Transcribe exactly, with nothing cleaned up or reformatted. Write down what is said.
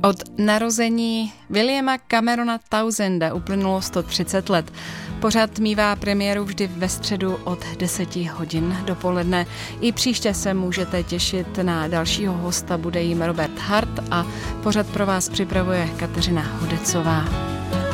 Od narození Williama Camerona Townshenda uplynulo sto třicet let. Pořad mívá premiéru vždy ve středu od deseti hodin dopoledne. I příště se můžete těšit na dalšího hosta, bude jim Robert Hart a pořad pro vás připravuje Kateřina Hodecová.